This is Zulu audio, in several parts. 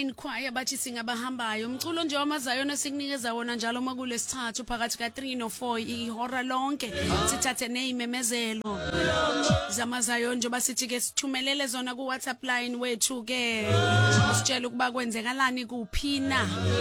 Combined Choir bathi singabahambayo umculo nje wamazayona sikunikeza wona njalo makulesithathu phakathi ka3 no4 ihora lonke sithathe nezimemezelo zamazayo nje basithi ke sithumelele zona ku WhatsApp line wethu ke usitshela ukuba kwenzekalani kuphina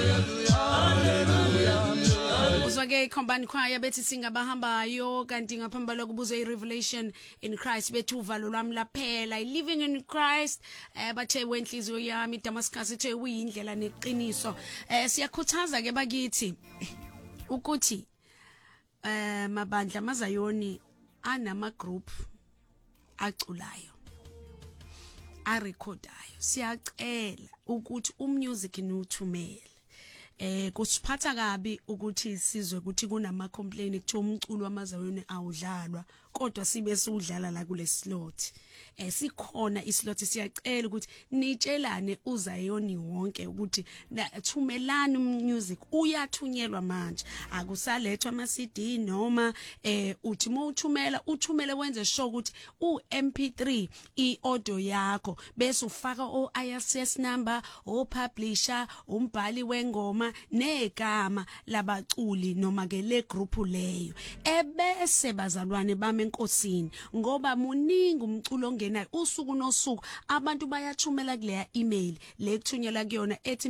uzwake Combined Choir bethi singabahambayo kanti ngaphambala kubuze iRevelation in Christ bethu uvalo lwami laphela living in Christ bathe wenhliziyo yami Damascus ethe uyindlela neqiniso siyakhuthaza ke bakithi ukuthi mabandla mazayoni anama group aculayo arecordayo siyacela ukuthi umusic nuthumele kusiphatha kabi ukuthi sizwe ukuthi kunama complaint kuthiwa umculo wamazayoni awudlalwa kodwa sibe siudlala la kule slot sikhona islot siyacela ukuthi nitshelane uzayoni wonke ukuthi thumelani umusic uyathunyelwa manje akusalethwa ama CD noma uthi uthumele wenze sure ukuthi uMP3 iaudio yakho bese ufaka ISS number publisher umbhali wengoma negama labaculi noma ke le group leyo ebese bazalwane bami enkosini ngoba muningi umculo ongenayo usuku nosuku abantu bayathumela kuleya email lekuthunyela kuyona ethi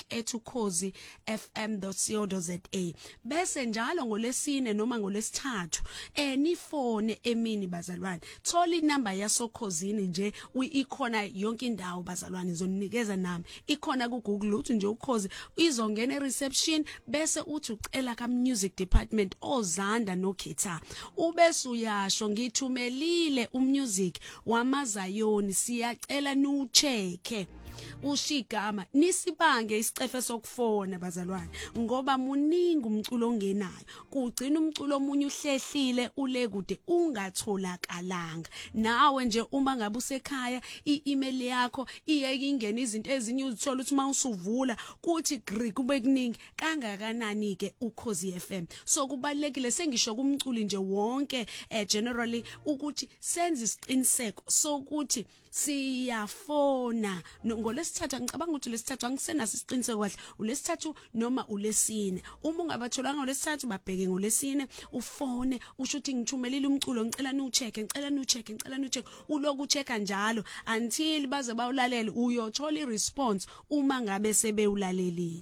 music@ukhozi.fm.co.za bese njalo ngolesine noma ngolesithathu nifone emini bazalwane thola inamba yasokhozini nje ikhona yonke indawo bazalwane zonikeza nami ikhona ku Google uthi nje ukhozi izongena reception bese uthi ucela ka music department ozanda nokhetha ubese uyasho ngithumelile umusic wamazayoni siyacela nucheke ushigama nisibange isicefe sokufona bazalwane ngoba muningi umculo ongenayo kugcina umculo omunye uhlehlile ule kude ungatholakalanga nawe nje uma ngabe usekhaya i-email yakho iyeke ingene izinto ezinye uzithola ukuthi mawusuvula kuthi gri kube kuningi kangakanani ke ukhozi FM so kubalekile sengisho kumculi nje wonke generally ukuthi senze isiqiniseko sokuthi siyafona ngolesithathu ngicabanga ukuthi lesithathu angisenaso isiqiniseko kahle ulesithathu noma ulesine uma ungabatholanga ngolesithathu babheke ngolesine ufone usho ukuthi ngithumelile umculo ngicela nucheke uloku checka njalo until baze bawulalele uyothola iresponse uma ngabe sebewulalelile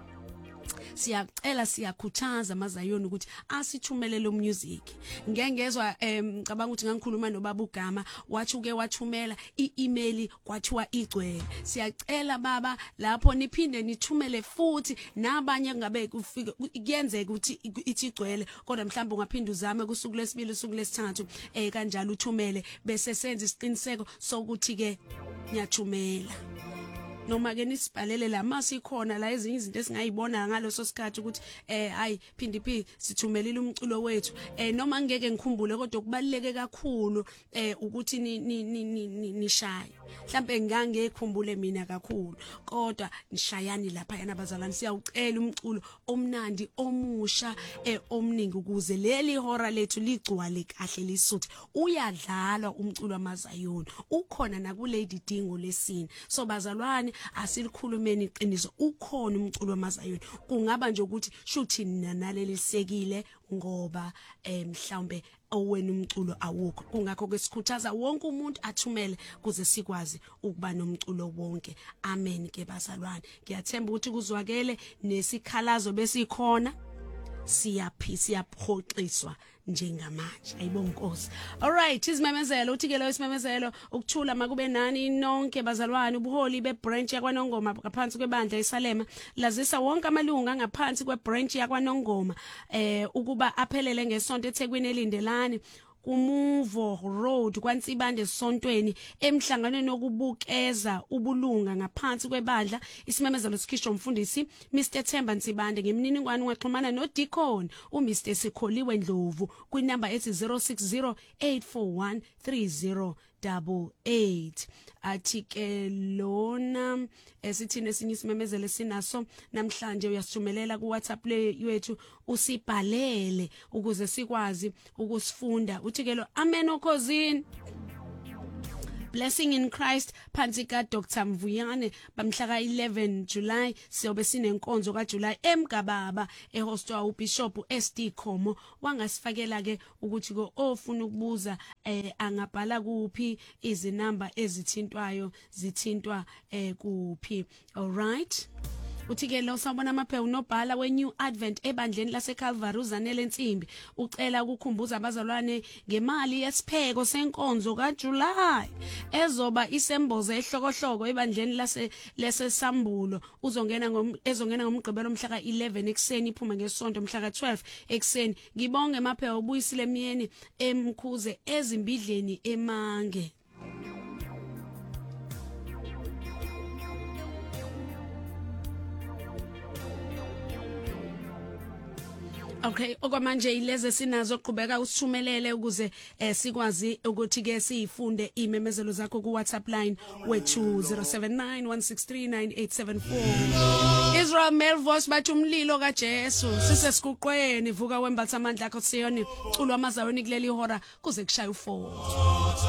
siyacela siyakhuthaza amazayoni ukuthi asithumelele umusic ngengezwe ngicabanga ukuthi ngangikhuluma nobaba uGama wathi uke wathumela i-email kwathiwa igcwele siyacela baba lapho niphinde nithumele futhi nabanye ngabe kufika kuyenzeka ukuthi ithi igcwele kodwa mhlawumbe ungaphinda uzame kusuku lesibili usuku lesithathu kanjalo uthumele bese senza isiqiniseko sokuthi ke ngiyathumela noma ke nisibhalele la masikhona la ezinye izinto esingayibona ngaloso sikhathi ukuthi hayi phindi sithumelile umculo wethu noma ngeke ngikhumbule kodwa kubaleke kakhulu ukuthi nishaye mhlambe ngangekhumbule mina kakhulu kodwa nishayani lapha yana bazalwane siyawucela umculo omnandi omusha omningi ukuze leli hora lethu ligcwale kahle lisuthi uyadlalwa umculo wamazayoni ukhona nakule idingo lesini so bazalwane asilikhulumeni iqiniso ukhona umculo wamazayoni kungaba nje ukuthi shuthi nalelisekile ngoba mhlawumbe owena umculo awukho kungakho ke sikhuthaza wonke umuntu athumele kuze sikwazi ukuba nomculo wonke amen ke bazalwane ngiyathemba ukuthi kuzwakele nesikhalazo besikhona siyaphoxiswa njengamanje ayibonga Nkosi alright izimemezelo uthi ke lo isimemezelo ukuthula makube nani nonke bazalwane ubuholi bebranch yakwaNongoma ngaphansi kwebandla iSalema lazisa wonke amalungu ngaphansi kwebranch yakwaNongoma ukuba aphelele ngesonto eThekwini elindelani kuMuvo Road kwaNsibande esontweni emhlanganweni wokubukeza ubulunga ngaphansi kwebandla isimemezelo sikhishwa umfundisi Mr Themba Nsibande ngemniningwane ungaxhumana noDeacon uMr Sikholiwe Ndlovu kwinamba ethi 0608413088 athi ke lona esithini esinye isimemezelo sinaso namhlanje uyasithumelela ku WhatsApp yethu usibhalele ukuze sikwazi ukusifunda uthi ke lo amen okhozini Blessing in Christ phansi ka Dr Mvuyane bamhla ka 11 July siyobe sinenkonzo ka July eMgababa ehostwa uBishop SD Khomo wangasifakela ke ukuthi ko ofuna ukubuza angabhala kuphi izinamba ezithintwayo zithintwa kuphi. All right. Uthike lo sabona amaphe unobhala weNew Advent ebandleni laseCalvary uZanele Nsimbi ucela ukukhumbuza abazalwane ngemali yesipheko senkonzo kaJuly ezoba isembozo ehlokohloko ebandleni lesesambulo ezongena ngomgqibelo mhla ka 11 ekseni iphuma ngesonto mhla ka 12 ekseni. Ngibonge maphe ubuyisile emyeni emkhuze ezimbidleni emange. Okay, okwamanje ileze sinazo qhubeka usithumelele ukuze sikwazi ukuthi ke sifunde imemezelo zakho ku WhatsApp line wethu 0791639874. Israel Melvoice bathi umlilo kaJesu sisesikuqweni vuka wembatha amandla akho Siyoni culwa amazalweni kuleli hora kuze kushaya u4.